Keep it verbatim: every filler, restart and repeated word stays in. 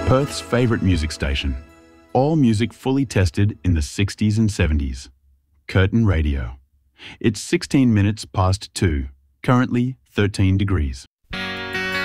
Perth's favourite music station. All music fully tested in the sixties and seventies. Curtin Radio. It's sixteen minutes past two, currently thirteen degrees.